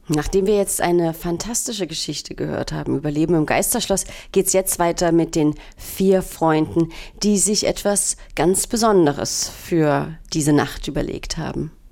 Nachdem wir jetzt eine fantastische Geschichte gehört haben über Leben im Geisterschloss, geht's jetzt weiter mit den 4 Freunden, die sich etwas ganz Besonderes für diese Nacht überlegt haben.